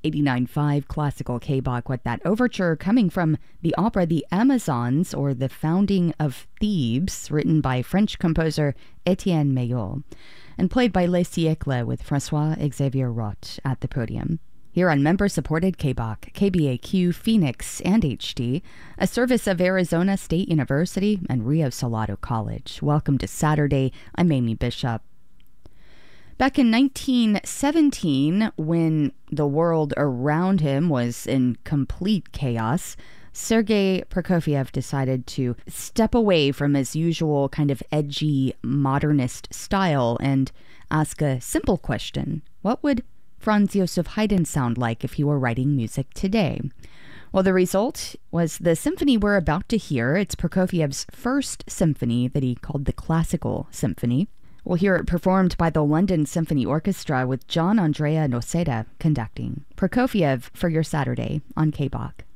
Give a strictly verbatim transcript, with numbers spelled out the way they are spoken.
eighty-nine point five Classical K-Bach with that overture coming from the opera The Amazons, or The Founding of Thebes, written by French composer Etienne Meillot, and played by Les Siècles with François-Xavier Roth at the podium. Here on member-supported K-Bach, K B A Q, Phoenix, and H D, a service of Arizona State University and Rio Salado College. Welcome to Saturday. I'm Amy Bishop. Back in nineteen seventeen, when the world around him was in complete chaos, Sergei Prokofiev decided to step away from his usual kind of edgy modernist style and ask a simple question. What would Franz Joseph Haydn sound like if he were writing music today? Well, the result was the symphony we're about to hear. It's Prokofiev's first symphony that he called the Classical Symphony. We'll hear it performed by the London Symphony Orchestra with John Andrea Noceda conducting. Prokofiev for your Saturday on K-Bach.